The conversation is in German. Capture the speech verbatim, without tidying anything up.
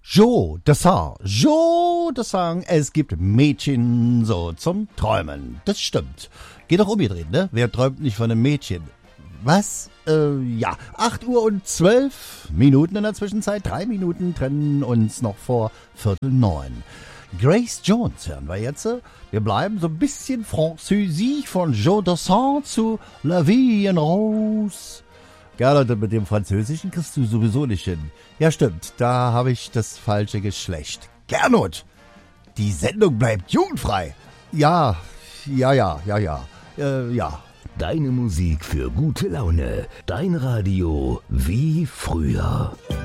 Joe Dassin, Joe Dassin, es gibt Mädchen so zum Träumen. Das stimmt. Geht doch umgedreht, ne? Wer träumt nicht von einem Mädchen? Was? Äh, ja, acht Uhr und zwölf Minuten in der Zwischenzeit. Drei Minuten trennen uns noch vor Viertel neun. Grace Jones hören wir jetzt. Wir bleiben so ein bisschen französisch von Joe Dassin zu La Vie en Rose. Gernot, mit dem Französischen kriegst du sowieso nicht hin. Ja, stimmt, da habe ich das falsche Geschlecht. Gernot, die Sendung bleibt jugendfrei. Ja, ja, ja, ja, ja, äh, ja. Deine Musik für gute Laune. Dein Radio wie früher.